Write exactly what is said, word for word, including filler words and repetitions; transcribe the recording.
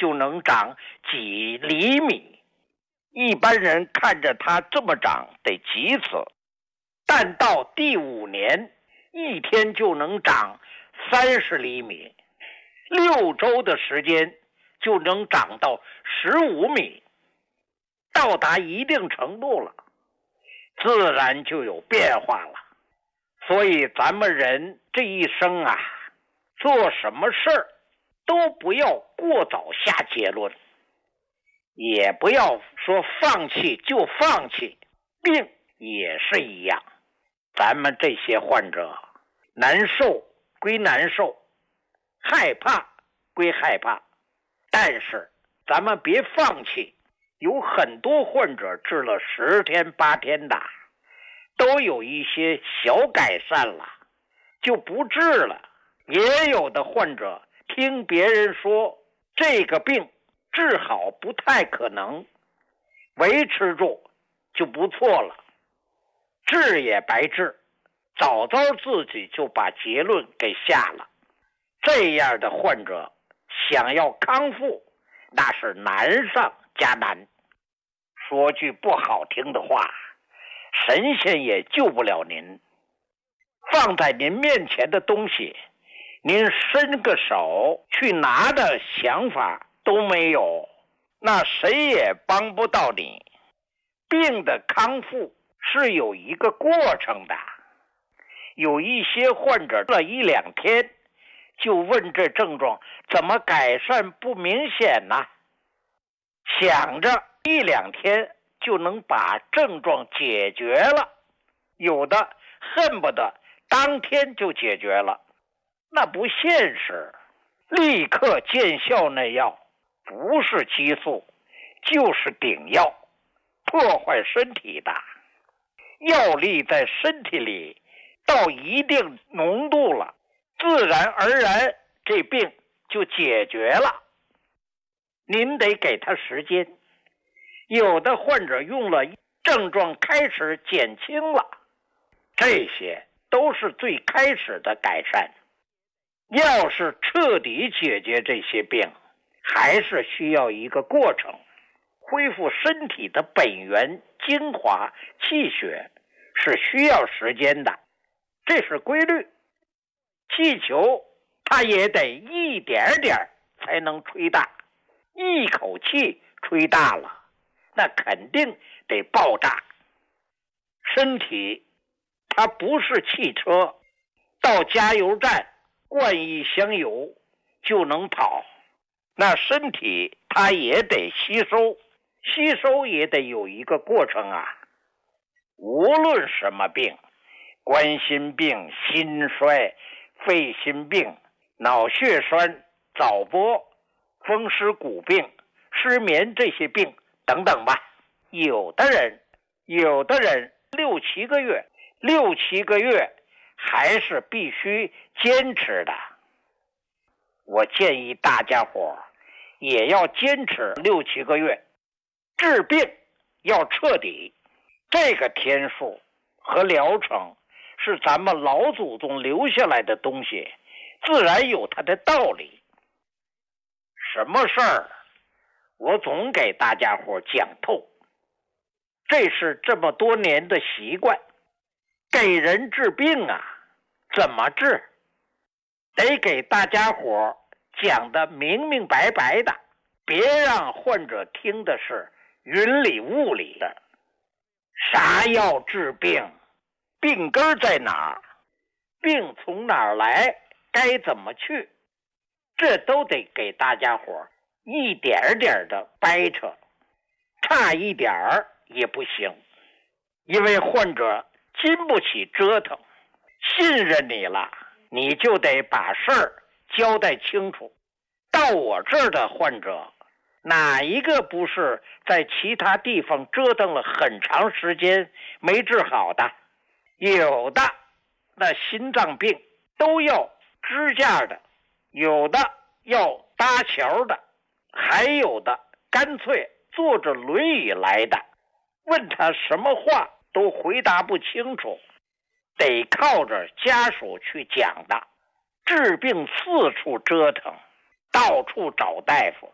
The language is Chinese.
就能长几厘米，一般人看着它这么长得急死，但到第五年一天就能长三十厘米，六周的时间就能长到十五米，到达一定程度了，自然就有变化了。所以咱们人这一生啊，做什么事儿都不要过早下结论，也不要说放弃就放弃，病也是一样。咱们这些患者难受归难受，害怕归害怕，但是咱们别放弃。有很多患者治了十天八天的，都有一些小改善了，就不治了。也有的患者听别人说这个病治好不太可能，维持住就不错了，治也白治，早早自己就把结论给下了。这样的患者想要康复，那是难上加难。说句不好听的话，神仙也救不了您。放在您面前的东西，您伸个手去拿的想法都没有，那谁也帮不到你。病的康复是有一个过程的，有一些患者了一两天就问这症状怎么改善不明显呢？想着一两天就能把症状解决了，有的恨不得当天就解决了，那不现实。立刻见效那药不是激素就是顶药，破坏身体的。药力在身体里到一定浓度了，自然而然这病就解决了。您得给他时间。有的患者用了，症状开始减轻了，这些都是最开始的改善。要是彻底解决这些病，还是需要一个过程，恢复身体的本源精华气血是需要时间的，这是规律。气球它也得一点点才能吹大，一口气吹大了，那肯定得爆炸。身体它不是汽车，到加油站灌一箱油就能跑，那身体它也得吸收，吸收也得有一个过程啊。无论什么病，冠心病、心衰、肺心病、脑血栓、早搏、风湿骨病、失眠这些病等等吧。有的人有的人六七个月六七个月还是必须坚持的。我建议大家伙也要坚持六七个月，治病要彻底。这个天数和疗程是咱们老祖宗留下来的东西，自然有它的道理。什么事儿我总给大家伙讲透，这是这么多年的习惯。给人治病啊，怎么治？得给大家伙讲得明明白白的，别让患者听的是云里雾里的。啥药治病？病根在哪儿？病从哪儿来？该怎么去？这都得给大家伙一点点的掰扯，差一点儿也不行。因为患者经不起折腾，信任你了，你就得把事儿交代清楚。到我这儿的患者，哪一个不是在其他地方折腾了很长时间没治好的？有的那心脏病都要支架的，有的要搭桥的，还有的干脆坐着轮椅来的，问他什么话都回答不清楚，得靠着家属去讲的。治病四处折腾，到处找大夫，